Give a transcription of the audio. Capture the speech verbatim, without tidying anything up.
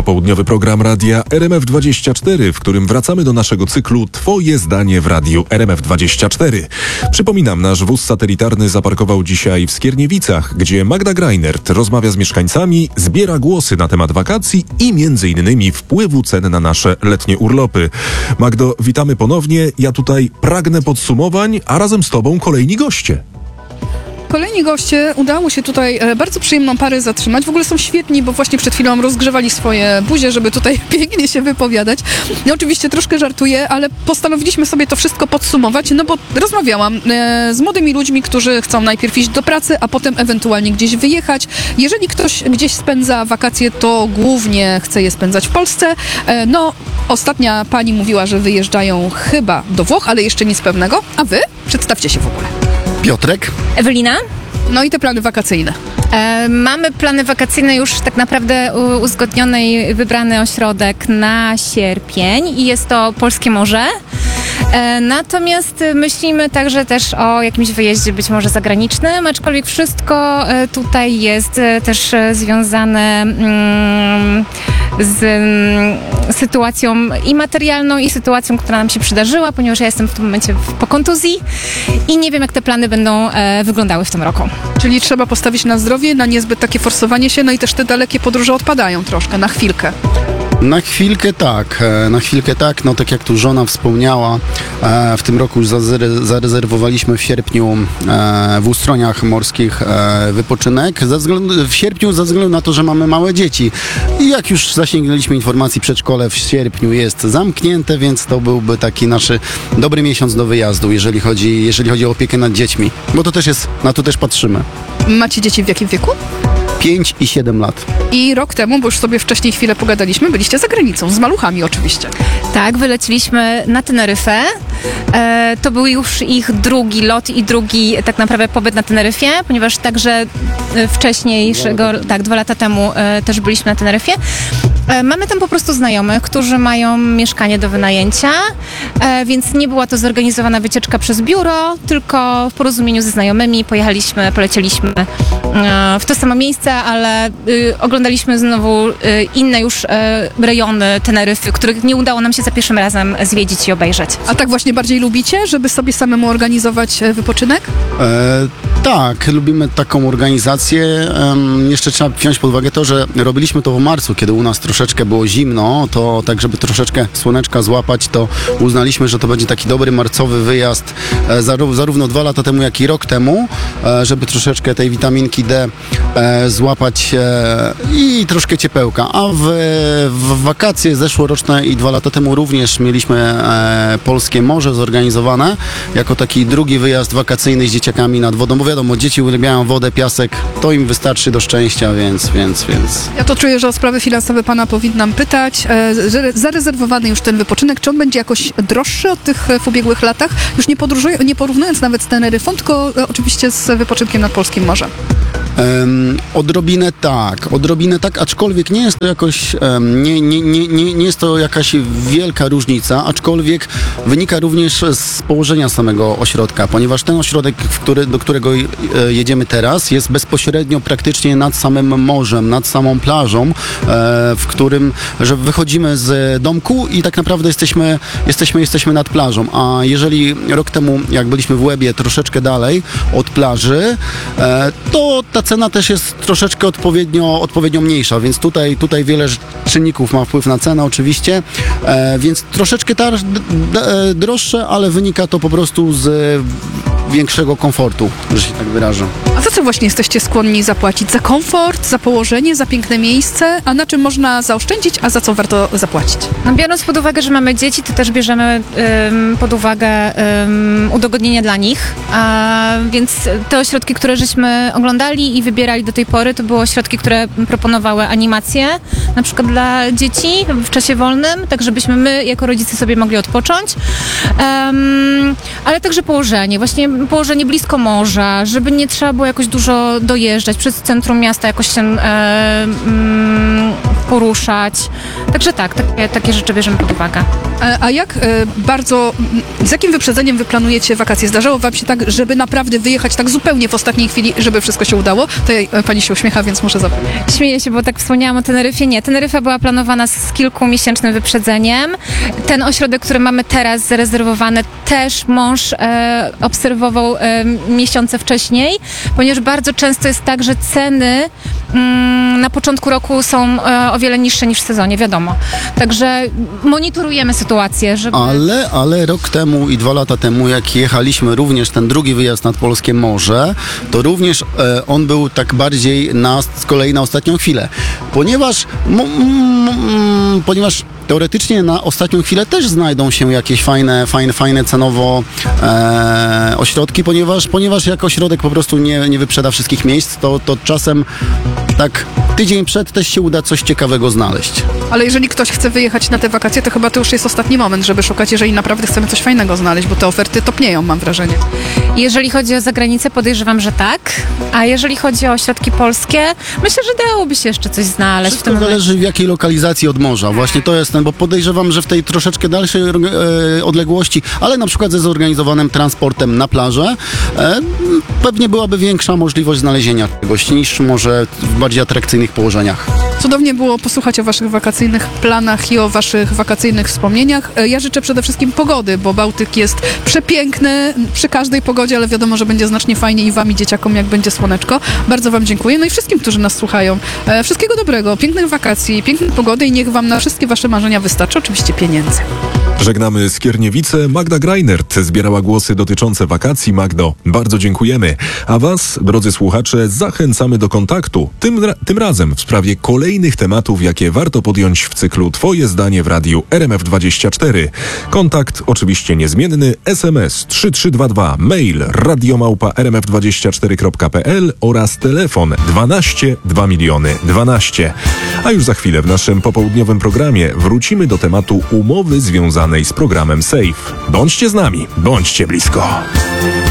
popołudniowy program radia R M F dwadzieścia cztery, w którym wracamy do naszego cyklu Twoje zdanie w radiu R M F dwadzieścia cztery. Przypominam, nasz wóz satelitarny zaparkował dzisiaj w Skierniewicach, gdzie Magda Greinert rozmawia z mieszkańcami, zbiera głosy na temat wakacji i między innymi wpływu cen na nasze letnie urlopy. Magdo, witamy ponownie. Ja tutaj pragnę podsumowań, a razem z Tobą kolejni goście. Kolejni goście, udało się tutaj e, bardzo przyjemną parę zatrzymać. W ogóle są świetni, bo właśnie przed chwilą rozgrzewali swoje buzie, żeby tutaj pięknie się wypowiadać. Ja oczywiście troszkę żartuję, ale postanowiliśmy sobie to wszystko podsumować, no bo rozmawiałam e, z młodymi ludźmi, którzy chcą najpierw iść do pracy, a potem ewentualnie gdzieś wyjechać. Jeżeli ktoś gdzieś spędza wakacje, to głównie chce je spędzać w Polsce. E, no, ostatnia pani mówiła, że wyjeżdżają chyba do Włoch, ale jeszcze nic pewnego. A wy? Przedstawcie się w ogóle. Piotrek. Ewelina. No i te plany wakacyjne. E, mamy plany wakacyjne już tak naprawdę u, uzgodniony i wybrany ośrodek na sierpień i jest to Polskie Morze. E, natomiast myślimy także też o jakimś wyjeździe być może zagranicznym, aczkolwiek wszystko e, tutaj jest e, też e, związane mm, z mm, sytuacją i materialną, i sytuacją, która nam się przydarzyła, ponieważ ja jestem w tym momencie w, po kontuzji i nie wiem, jak te plany będą e, wyglądały w tym roku. Czyli trzeba postawić na zdrowie, na niezbyt takie forsowanie się, no i też te dalekie podróże odpadają troszkę, na chwilkę. Na chwilkę tak, na chwilkę tak, no tak jak tu żona wspomniała, w tym roku już zarezerwowaliśmy w sierpniu w Ustroniach Morskich wypoczynek, ze względu, w sierpniu ze względu na to, że mamy małe dzieci. I jak już zasięgnęliśmy informacji, przedszkole w sierpniu jest zamknięte, więc to byłby taki nasz dobry miesiąc do wyjazdu, jeżeli chodzi, jeżeli chodzi o opiekę nad dziećmi, bo to też jest, na to też patrzymy. Macie dzieci w jakim wieku? pięć i siedem lat. I rok temu, bo już sobie wcześniej chwilę pogadaliśmy, byliście za granicą, z maluchami oczywiście. Tak, wyleciliśmy na Teneryfę. E, to był już ich drugi lot i drugi tak naprawdę pobyt na Teneryfie, ponieważ także wcześniejszego, tak, dwa lata temu e, też byliśmy na Teneryfie. E, mamy tam po prostu znajomych, którzy mają mieszkanie do wynajęcia, e, więc nie była to zorganizowana wycieczka przez biuro, tylko w porozumieniu ze znajomymi pojechaliśmy, polecieliśmy e, w to samo miejsce, ale y, oglądaliśmy znowu y, inne już y, rejony Teneryfy, których nie udało nam się za pierwszym razem zwiedzić i obejrzeć. A tak właśnie bardziej lubicie, żeby sobie samemu organizować e, wypoczynek? E, tak, lubimy taką organizację. E, jeszcze trzeba wziąć pod uwagę to, że robiliśmy to w marcu, kiedy u nas troszeczkę było zimno, to tak, żeby troszeczkę słoneczka złapać, to uznaliśmy, że to będzie taki dobry marcowy wyjazd e, zaró- zarówno dwa lata temu, jak i rok temu, e, żeby troszeczkę tej witaminki D e, złapać e, i troszkę ciepełka. A w, w wakacje zeszłoroczne i dwa lata temu również mieliśmy e, Polskie Morze zorganizowane jako taki drugi wyjazd wakacyjny z dzieciakami nad wodą, bo wiadomo, dzieci uwielbiają wodę, piasek, to im wystarczy do szczęścia, więc, więc, więc. Ja to czuję, że o sprawy finansowe pana powinnam pytać. E, zarezerwowany już ten wypoczynek, czy on będzie jakoś droższy od tych w ubiegłych latach? Już nie, podróżuję, nie porównując nawet z Teneryfą, tylko e, oczywiście z wypoczynkiem nad Polskim Morzem. Um, odrobinę tak, odrobinę tak, aczkolwiek nie jest to jakoś, um, nie, nie, nie, nie, nie jest to jakaś wielka różnica, aczkolwiek wynika również z położenia samego ośrodka, ponieważ ten ośrodek, w który, do którego jedziemy teraz, jest bezpośrednio praktycznie nad samym morzem, nad samą plażą, e, w którym, że wychodzimy z domku i tak naprawdę jesteśmy, jesteśmy, jesteśmy nad plażą, a jeżeli rok temu, jak byliśmy w Łebie, troszeczkę dalej od plaży, e, to ta cena też jest troszeczkę odpowiednio, odpowiednio mniejsza, więc tutaj, tutaj wiele czynników ma wpływ na cenę oczywiście, e, więc troszeczkę tar- d- d- droższe, ale wynika to po prostu z większego komfortu, że się tak wyrażę. A za co właśnie jesteście skłonni zapłacić? Za komfort, za położenie, za piękne miejsce? A na czym można zaoszczędzić, a za co warto zapłacić? No, biorąc pod uwagę, że mamy dzieci, to też bierzemy ym, pod uwagę ym, udogodnienie dla nich, a, więc te ośrodki, które żeśmy oglądali i wybierali do tej pory, to były ośrodki, które proponowały animacje, na przykład dla dzieci w czasie wolnym, tak żebyśmy my jako rodzice sobie mogli odpocząć, um, ale także położenie, właśnie położenie blisko morza, żeby nie trzeba było jakoś dużo dojeżdżać przez centrum miasta, jakoś się e, mm, poruszać. Także tak, takie, takie rzeczy bierzemy pod uwagę. E, A jak e, bardzo, z jakim wyprzedzeniem wy planujecie wakacje? Zdarzało wam się tak, żeby naprawdę wyjechać tak zupełnie w ostatniej chwili, żeby wszystko się udało? To ja, e, pani się uśmiecha, więc muszę zapytać. Śmieję się, bo tak wspomniałam o Teneryfie. Nie, Teneryfa była planowana z kilkumiesięcznym wyprzedzeniem. Ten ośrodek, który mamy teraz zarezerwowany, też mąż e, obserwował e, miesiące wcześniej, ponieważ bardzo często jest tak, że ceny mm, na początku roku są e, o wiele niższe niż w sezonie, wiadomo. Także monitorujemy sytuację, żeby... Ale, ale rok temu i dwa lata temu, jak jechaliśmy również ten drugi wyjazd nad Polskie Morze, to również e, on był tak bardziej na, z kolei na ostatnią chwilę. Ponieważ, m, m, m, ponieważ teoretycznie na ostatnią chwilę też znajdą się jakieś fajne, fajne, fajne cenowo e, ośrodki, ponieważ, ponieważ jak ośrodek po prostu nie, nie wyprzeda wszystkich miejsc, to, to czasem tak tydzień przed też się uda coś ciekawego znaleźć. Ale jeżeli ktoś chce wyjechać na te wakacje, to chyba to już jest ostatni moment, żeby szukać, jeżeli naprawdę chcemy coś fajnego znaleźć, bo te oferty topnieją, mam wrażenie. Jeżeli chodzi o zagranicę, podejrzewam, że tak. A jeżeli chodzi o ośrodki polskie, myślę, że dałoby się jeszcze coś znaleźć w tym Wszystko momencie. zależy w jakiej lokalizacji od morza. Właśnie to jest ten, bo podejrzewam, że w tej troszeczkę dalszej e, odległości, ale na przykład ze zorganizowanym transportem na plażę, e, pewnie byłaby większa możliwość znalezienia czegoś niż może w bardziej atrakcyjnych położeniach. Cudownie było posłuchać o waszych wakacyjnych planach i o waszych wakacyjnych wspomnieniach. E, Ja życzę przede wszystkim pogody, bo Bałtyk jest przepiękny przy każdej pogodzie, ale wiadomo, że będzie znacznie fajniej i wam i dzieciakom, jak będzie słoneczko. Bardzo wam dziękuję. No i wszystkim, którzy nas słuchają. E, Wszystkiego dobrego, pięknych wakacji, pięknej pogody i niech wam na wszystkie wasze marzenia wystarczy oczywiście pieniędzy. Żegnamy Skierniewice. Magda Greinert zbierała głosy dotyczące wakacji. Magdo, bardzo dziękujemy. A was, drodzy słuchacze, zachęcamy do kontaktu. Tym, ra- tym razem w sprawie kolejnych tematów, jakie warto podjąć w cyklu Twoje zdanie w radiu R M F dwadzieścia cztery. Kontakt oczywiście niezmienny, S M S trzy trzy dwa dwa, mail radiomałpa r m f dwadzieścia cztery kropka p l oraz telefon dwanaście dwa miliony dwanaście. A już za chwilę w naszym popołudniowym programie wrócimy do tematu umowy związanej z programem SAFE. Bądźcie z nami, bądźcie blisko.